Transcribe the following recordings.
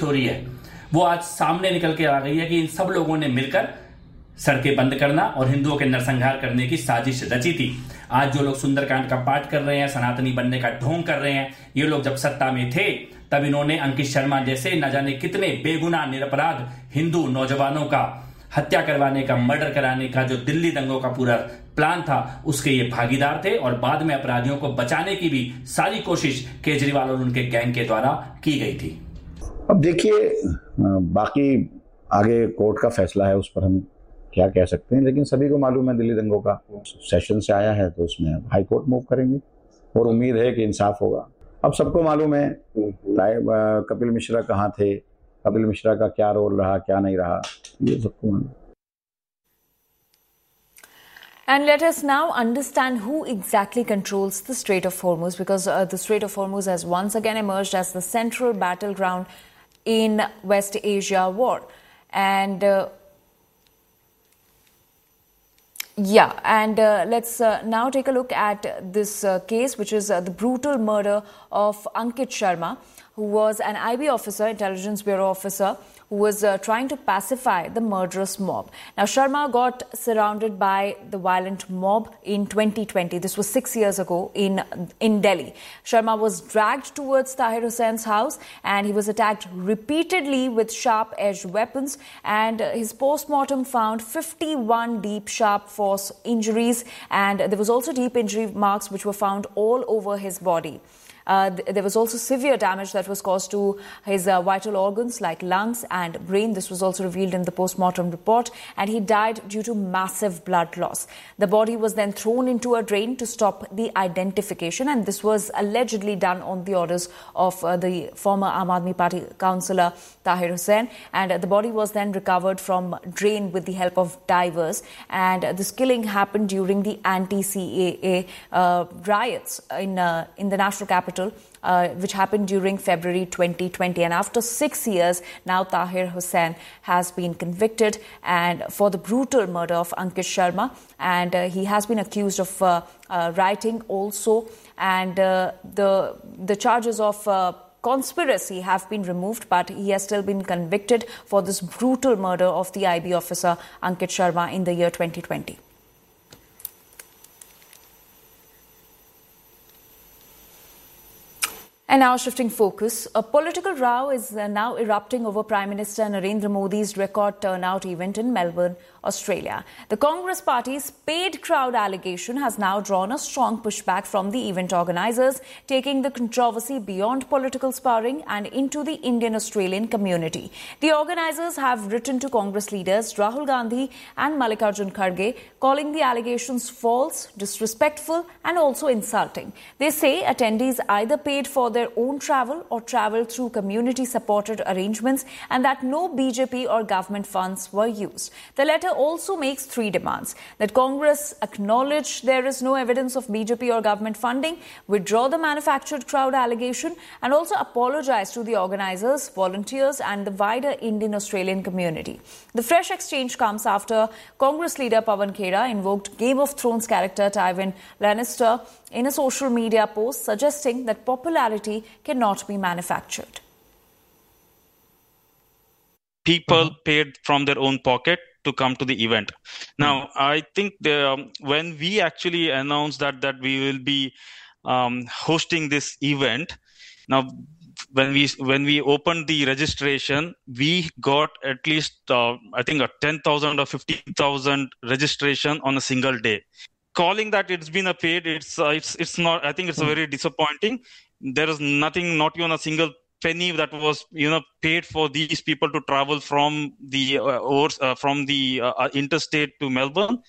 Story है वो आज सामने निकल के आ गई है कि इन सब लोगों ने मिलकर सड़कें बंद करना और हिंदुओं के नरसंहार करने की साजिश रची थी। आज जो लोग सुंदरकांड का पाठ कर रहे हैं, सनातनी बनने का ढोंग कर रहे हैं, ये लोग जब सत्ता में थे तब इन्होंने अंकित शर्मा जैसे न जाने कितने बेगुनाह निरपराध हिंदू नौजवानों का हत्या करवाने का, मर्डर कराने का जो दिल्ली दंगों का पूरा प्लान था उसके ये भागीदार थे और बाद में अपराधियों को बचाने की भी सारी कोशिश केजरीवाल और उनके गैंग के द्वारा की गई थी। अब देखिए, बाकी आगे कोर्ट का फैसला है, उस पर हम क्या कह सकते हैं, लेकिन सभी को मालूम है दिल्ली दंगों का सेशन से आया है तो उसमें हाई कोर्ट मूव करेंगे और उम्मीद है कि इंसाफ होगा। अब सबको मालूम है कपिल मिश्रा कहाँ थे, कपिल मिश्रा का क्या रोल रहा, क्या नहीं रहा, ये सबको मालूम। And let us now understand who exactly controls the Strait of Hormuz, because the Strait of Hormuz has once again emerged as the central battleground in West Asia war. And let's now take a look at this case, which is the brutal murder of Ankit Sharma, who was an IB officer, Intelligence Bureau officer, who was trying to pacify the murderous mob. Now, Sharma got surrounded by the violent mob in 2020. This was 6 years ago in Delhi. Sharma was dragged towards Tahir Hussein's house and he was attacked repeatedly with sharp-edged weapons, and his post-mortem found 51 deep sharp force injuries, and there was also deep injury marks which were found all over his body. There was also severe damage that was caused to his vital organs like lungs and brain. This was also revealed in the post-mortem report, and he died due to massive blood loss. The body was then thrown into a drain to stop the identification, and this was allegedly done on the orders of the former Aam Aadmi Party councillor Tahir Hussain, and the body was then recovered from drain with the help of divers. And this killing happened during the anti-CAA riots in the national capital, which happened during February 2020. And after 6 years, now Tahir Hussain has been convicted and for the brutal murder of Ankit Sharma, and he has been accused of writing also, and the charges of conspiracy have been removed, but he has still been convicted for this brutal murder of the IB officer Ankit Sharma in the year 2020. And now shifting focus, a political row is now erupting over Prime Minister Narendra Modi's record turnout event in Melbourne, Australia. The Congress Party's paid crowd allegation has now drawn a strong pushback from the event organisers, taking the controversy beyond political sparring and into the Indian-Australian community. The organisers have written to Congress leaders Rahul Gandhi and Mallikarjun Kharge, calling the allegations false, disrespectful and also insulting. They say attendees either paid for their own travel or travelled through community-supported arrangements, and that no BJP or government funds were used. The letter also makes 3 demands: that Congress acknowledge there is no evidence of BJP or government funding, withdraw the manufactured crowd allegation, and also apologise to the organisers, volunteers and the wider Indian-Australian community. The fresh exchange comes after Congress leader Pawan Khera invoked Game of Thrones character Tywin Lannister in a social media post, suggesting that popularity cannot be manufactured. People paid from their own pocket to come to the event. Now, I think when we actually announced that we will be hosting this event, now when we opened the registration, we got at least I think 10,000 or 15,000 registration on a single day. Calling that it's been a paid, it's not. I think it's very disappointing. There is nothing, not even a single penny that was paid for these people to travel from the interstate to Melbourne.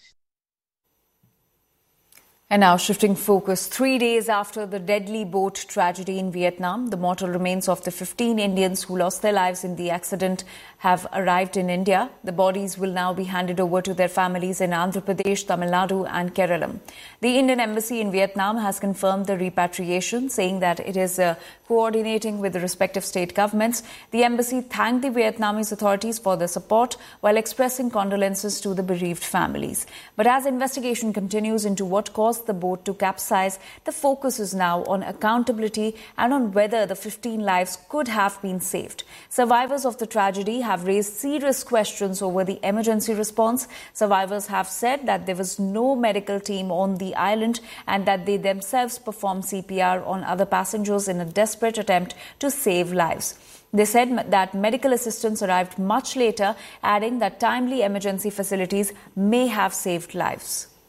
And now shifting focus, 3 days after the deadly boat tragedy in Vietnam, the mortal remains of the 15 Indians who lost their lives in the accident have arrived in India. The bodies will now be handed over to their families in Andhra Pradesh, Tamil Nadu and Kerala. The Indian Embassy in Vietnam has confirmed the repatriation, saying that it is coordinating with the respective state governments. The embassy thanked the Vietnamese authorities for their support while expressing condolences to the bereaved families. But as investigation continues into what caused the boat to capsize, the focus is now on accountability and on whether the 15 lives could have been saved. Survivors of the tragedy have raised serious questions over the emergency response. Survivors have said that there was no medical team on the island and that they themselves performed CPR on other passengers in a desperate attempt to save lives. They said that medical assistance arrived much later, adding that timely emergency facilities may have saved lives.